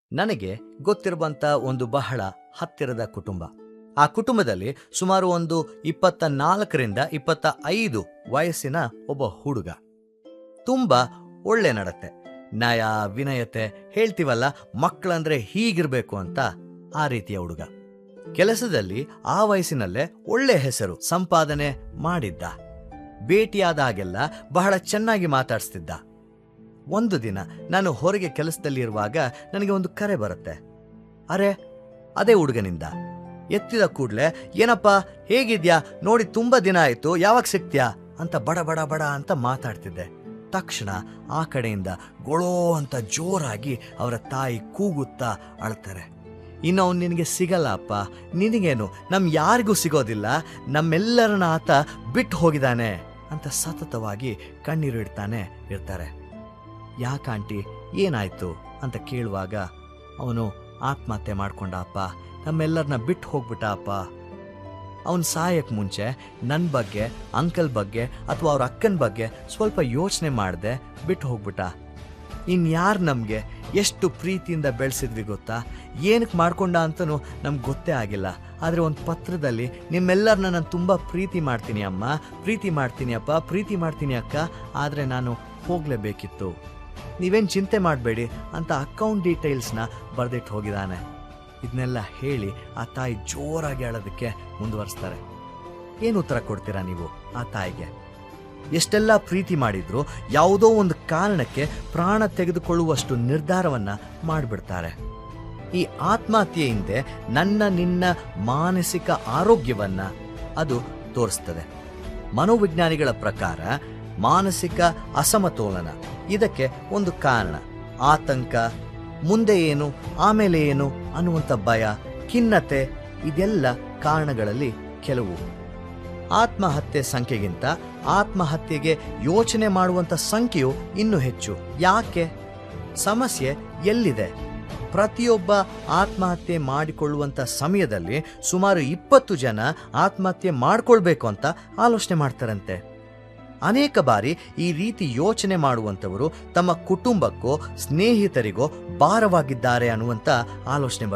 ನನಗೆ ಗೊತ್ತಿರುವಂತ ಒಂದು ಬಹಳ ಹತ್ತಿರದ ಕುಟುಂಬ. ಆ ಕುಟುಂಬದಲ್ಲಿ ಸುಮಾರು ಒಂದು 24ರಿಂದ 25 ವಯಸ್ಸಿನ ಒಬ್ಬ ಹುಡುಗ. ತುಂಬಾ ಒಳ್ಳೆ ನಡತೆ, ನಯ ವಿನಯತೆ, ಹೇಳ್ತೀವಲ್ಲ ಮಕ್ಕಳಂದ್ರೆ ಹೀಗಿರ್ಬೇಕು ಅಂತ, ಆ ರೀತಿಯ ಹುಡುಗ. ಕೆಲಸದಲ್ಲಿ ಆ ವಯಸ್ಸಿನಲ್ಲೇ ಒಳ್ಳೆ ಹೆಸರು ಸಂಪಾದನೆ ಮಾಡಿದ್ದ. ಭೇಟಿಯಾದಾಗೆಲ್ಲ ಬಹಳ ಚೆನ್ನಾಗಿ ಮಾತಾಡಿಸ್ತಿದ್ದ. ಒಂದು ದಿನ ನಾನು ಹೊರಗೆ ಕೆಲಸದಲ್ಲಿ ಇರುವಾಗ ನನಗೆ ಒಂದು ಕರೆ ಬರುತ್ತೆ. ಅದೇ ಹುಡುಗನಿಂದ. ಎತ್ತಿದ ಕೂಡ್ಲೆ, ಏನಪ್ಪ ಹೇಗಿದ್ಯಾ, ನೋಡಿ ತುಂಬಾ ದಿನ ಆಯ್ತು, ಯಾವಾಗ ಸಿಗ್ತ್ಯಾ ಅಂತ ಬಡ ಬಡ ಬಡ ಅಂತ ಮಾತಾಡ್ತಿದ್ದೆ. ತಕ್ಷಣ ಆ ಕಡೆಯಿಂದ ಗೊಳೋ ಅಂತ ಜೋರಾಗಿ ಅವರ ತಾಯಿ ಕೂಗುತ್ತಾ ಅಳ್ತಾರೆ. ಇನ್ನು ಅವ್ನು ನಿನಗೆ ಸಿಗಲ್ಲ ಅಪ್ಪ, ನಿನಗೇನು, ಯಾರಿಗೂ ಸಿಗೋದಿಲ್ಲ, ನಮ್ಮೆಲ್ಲರನ್ನ ಆತ ಬಿಟ್ಟು ಹೋಗಿದ್ದಾನೆ ಅಂತ ಸತತವಾಗಿ ಕಣ್ಣೀರು ಇಡ್ತಾನೆ ಇರ್ತಾರೆ. ಯಾಕಾಂಟಿ ಏನಾಯ್ತು ಅಂತ ಕೇಳುವಾಗ ಅವನು ಆತ್ಮಹತ್ಯೆ ಮಾಡ್ಕೊಂಡ ಅಪ್ಪ, ನಮ್ಮೆಲ್ಲರನ್ನ ಬಿಟ್ಟು ಹೋಗ್ಬಿಟ್ಟ ಅಪ್ಪ. ಅವನು ಸಾಯಕ್ಕೆ ಮುಂಚೆ ನನ್ನ ಬಗ್ಗೆ, ಅಂಕಲ್ ಬಗ್ಗೆ ಅಥವಾ ಅವ್ರ ಅಕ್ಕನ ಬಗ್ಗೆ ಸ್ವಲ್ಪ ಯೋಚನೆ ಮಾಡದೆ ಬಿಟ್ಟು ಹೋಗ್ಬಿಟ್ಟ. ಇನ್ಯಾರು ನಮಗೆ ಎಷ್ಟು ಪ್ರೀತಿಯಿಂದ ಬೆಳೆಸಿದ್ವಿ ಗೊತ್ತಾ, ಏನಕ್ಕೆ ಮಾಡ್ಕೊಂಡ ಅಂತನೂ ನಮ್ಗೆ ಗೊತ್ತೇ ಆಗಿಲ್ಲ. ಆದರೆ ಒಂದು ಪತ್ರದಲ್ಲಿ ನಿಮ್ಮೆಲ್ಲರನ್ನ ನಾನು ತುಂಬ ಪ್ರೀತಿ ಮಾಡ್ತೀನಿ ಅಮ್ಮ, ಪ್ರೀತಿ ಮಾಡ್ತೀನಿ ಅಪ್ಪ, ಪ್ರೀತಿ ಮಾಡ್ತೀನಿ ಅಕ್ಕ, ಆದರೆ ನಾನು ಹೋಗಲೇಬೇಕಿತ್ತು, ನೀವೇನು ಚಿಂತೆ ಮಾಡಬೇಡಿ ಅಂತ ಅಕೌಂಟ್ ಡೀಟೇಲ್ಸ್ನ ಬರೆದಿಟ್ಟು ಹೋಗಿದ್ದಾನೆ. ಇದನ್ನೆಲ್ಲ ಹೇಳಿ ಆ ತಾಯಿ ಜೋರಾಗಿ ಅಳೋದಕ್ಕೆ ಮುಂದುವರಿಸ್ತಾರೆ. ಏನು ಉತ್ತರ ಕೊಡ್ತೀರಾ ನೀವು ಆ ತಾಯಿಗೆ? ಎಷ್ಟೆಲ್ಲ ಪ್ರೀತಿ ಮಾಡಿದ್ರು ಯಾವುದೋ ಒಂದು ಕಾರಣಕ್ಕೆ ಪ್ರಾಣ ತೆಗೆದುಕೊಳ್ಳುವಷ್ಟು ನಿರ್ಧಾರವನ್ನ ಮಾಡಿಬಿಡ್ತಾರೆ. ಈ ಆತ್ಮಹತ್ಯೆ ಹಿಂದೆ ನಿನ್ನ ಮಾನಸಿಕ ಆರೋಗ್ಯವನ್ನ ಅದು ತೋರಿಸ್ತದೆ. ಮನೋವಿಜ್ಞಾನಿಗಳ ಪ್ರಕಾರ ಮಾನಸಿಕ ಅಸಮತೋಲನ ಇದಕ್ಕೆ ಒಂದು ಕಾರಣ. ಆತಂಕ, ಮುಂದೆ ಏನು ಆಮೇಲೆ ಏನು ಅನ್ನುವಂಥ ಭಯ, ಖಿನ್ನತೆ, ಇದೆಲ್ಲ ಕಾರಣಗಳಲ್ಲಿ ಕೆಲವು. ಆತ್ಮಹತ್ಯೆ ಸಂಖ್ಯೆಗಿಂತ ಆತ್ಮಹತ್ಯೆಗೆ ಯೋಚನೆ ಮಾಡುವಂಥ ಸಂಖ್ಯೆಯು ಇನ್ನೂ ಹೆಚ್ಚು. ಯಾಕೆ? ಸಮಸ್ಯೆ ಎಲ್ಲಿದೆ? ಪ್ರತಿಯೊಬ್ಬ ಆತ್ಮಹತ್ಯೆ ಮಾಡಿಕೊಳ್ಳುವಂಥ ಸಮಯದಲ್ಲಿ ಸುಮಾರು 20 ಜನ ಆತ್ಮಹತ್ಯೆ ಮಾಡಿಕೊಳ್ಬೇಕು ಅಂತ ಆಲೋಚನೆ ಮಾಡ್ತಾರಂತೆ. ಅನೇಕ ಬಾರಿ ಈ ರೀತಿ ಯೋಚನೆ ಮಾಡುವಂಥವರು ತಮ್ಮ ಕುಟುಂಬಕ್ಕೋ ಸ್ನೇಹಿತರಿಗೋ ಭಾರವಾಗಿದ್ದಾರೆ ಅನ್ನುವಂಥ ಆಲೋಚನೆ